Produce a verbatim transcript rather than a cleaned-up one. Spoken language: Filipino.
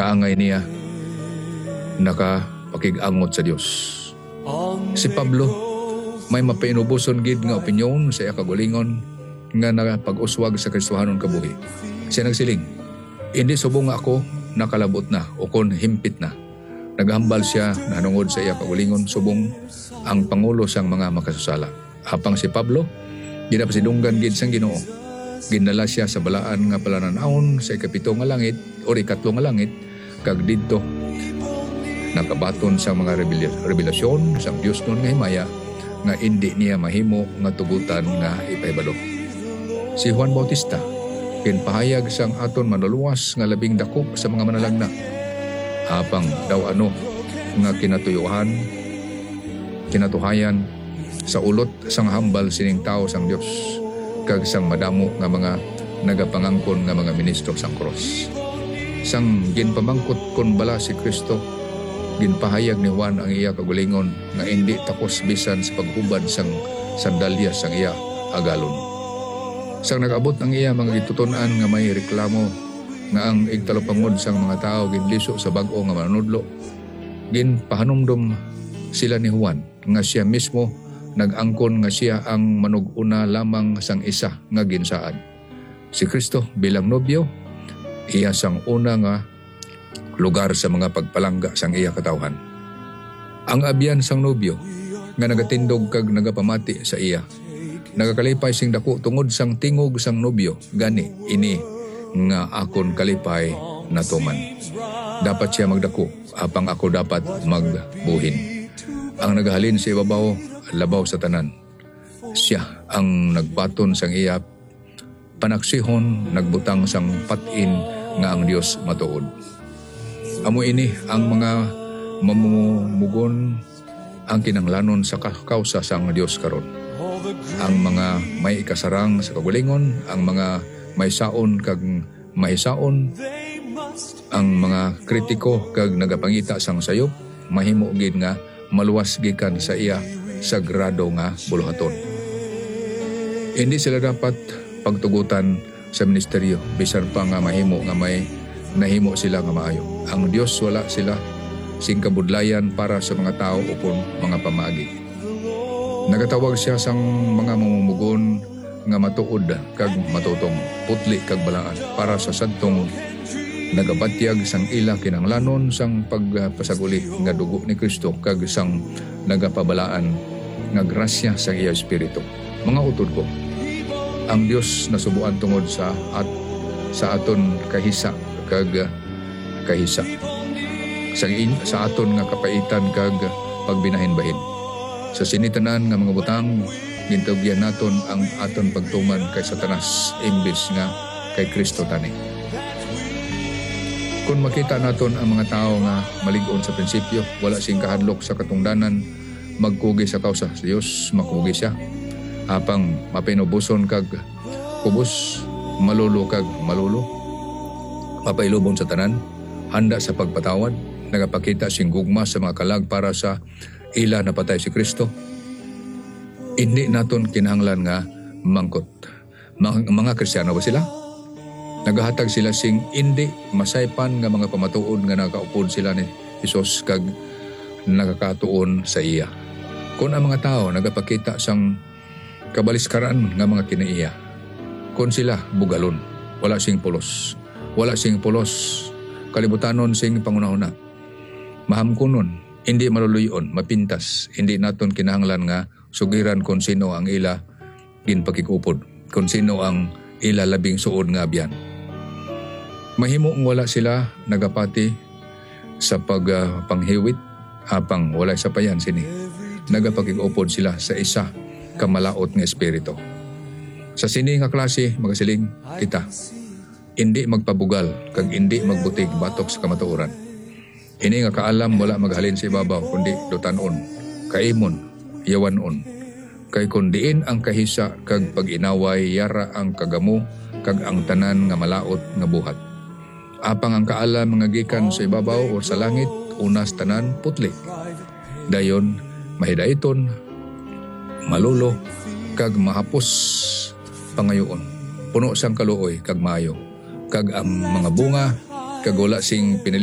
kaangay niya nakapakig-angot sa Dios. Si Pablo may mapainubuson gid nga opinyon sa iya kagalingon nga nakapag-uswag sa Kristohanon kabuhi. Siya nagsiling, hindi subong nga ako nakalabot na o kon himpit na. Naghambal siya nanungod sa iya kagalingon subong ang pangulo sang mga makasusala. Apang si Pablo ginapasidunggan gid sang Ginoo. Ginala siya sa balaan nga palananawon sa ikapito nga langit o ikatlo nga langit kag didto nakabaton sa mga revelasyon sa Dios nun nga himaya nga hindi niya mahimo nga tugutan nga ipahibalo. Si Juan Bautista pinpahayag sang aton manuluwas nga labing dako sa mga manalagna. Apang daw ano nga kinatuyuhan, kinatuhayan sa ulot sang hambal sining tao sang Dios kag sang madamo nga mga nagapangangkon nga mga ministro sang cross. Sang ginpamangkot kon bala si Kristo, ginpahayag ni Juan ang iya kagalingon nga hindi takos bisan sa paghubad sang sandalyas sang iya agalon. Sang nag-abot ang iya mga gitutunan nga may reklamo nga ang igtalopangod sang mga tao ginliso sa bag-o nga manunudlo, ginpahanumdum sila ni Juan nga siya mismo nag-angkon nga siya ang manuguna lamang sang isa nga ginsaad. Si Kristo bilang nobyo, iya sang una nga lugar sa mga pagpalangga sang iya katawhan. Ang abyan sang nobyo nga nagatindog kag nagapamati sa iya, nagakalipay sing dako tungod sang tingog sang nobyo, gani ini nga akon kalipay na tuman. Dapat siya magdako, apang ako dapat magbuhin. Ang nagahalin sa ibabaw, labaw sa tanan. Siya ang nagbaton sang iya panaksihon, nagbutang sang patin nga ang Dios matuod. Amo ini ang mga mamumugon ang kinanglanon sa kausa sang Dios karon. Ang mga may ikasarang sa kagalingon, ang mga may saon kag maisaon, ang mga kritiko kag nagapangita sang sayop, mahimo gid nga maluwas gikan sa iya sagrado nga buluhaton. Hindi sila dapat pagtugutan sa ministeryo bisan pa nga mahimo nga may nahimo sila nga maayo. Ang Dios wala sila sing kabudlayan para sa mga tao upon mga pamaagi. Nagatawag siya sang mga mamumugon nga matuod kag matutong, putli kag balaan para sa sadtong nagabatyag sang ila kinanglanon sang pagpasaguli nga dugo ni Kristo kag sang nagapabalaan nga grasya sa iya espiritu. Mga utod ko, ang Dios nasubuan tungod sa at sa aton kahisa kag kahisa sa, in, sa aton nga kapaitan kag pagbinahin-bahin. Sa sinitanan nga mga butang, gintugyan naton ang aton pagtuman kay Satanas imbis nga kay Kristo tani. Kung makita naton ang mga tao nga malig-on sa prinsipyo, wala sing kahadlok sa katungdanan, magkugi sa kausa sa Dios, makugi siya. Apang mapinubuson kag kubos, malulo kag malulo, mapailubon sa tanan, handa sa pagpatawad, nagapakita sing gugma sa mga kalag para sa ila na patay si Kristo. Hindi naton kinahanglan nga mangkot. Mga, mga Kristiyano ba sila? Nagahatag sila sing hindi masaypan nga mga pamatuod nga nakaupod sila ni Hesus kag nakakatuon sa iya. Kung ang mga tao nagapakita sang kabaliskaraan nga mga kinaiya, kung sila bugalon, wala sing pulos, wala sing pulos, kalibutanon sing pangunahuna, mahamkunon, hindi maluluyon, mapintas, hindi naton kinahanglan nga sugiran kung sino ang ila ginpakikupod, kung sino ang ila labing suod nga abyan. Mahimo wala sila nagapati sa pagpanghiwit, uh, apang wala sa payan sini. Nagapakikupod sila sa isa kamalaot nga espiritu. Sa sini nga klase, magasiling kita, hindi magpabugal, kag hindi magbutig batok sa kamatuoran. Ini nga kaalam wala maghalin sa ibabaw, kundi dutanon, kaimon, yawanon. Kay kundiin ang kahisa kag pag-inaway, yara ang kagamo kag ang tanan nga malaot nga buhat. Apang ang kaalam nga gikan sa ibabaw o sa langit, unas tanan putli. Dayon mahidaiton, malulo kag mahapos pangayoon. Puno sang kaluoy kag maayo. Kag ang mga bunga kag wala sing pinili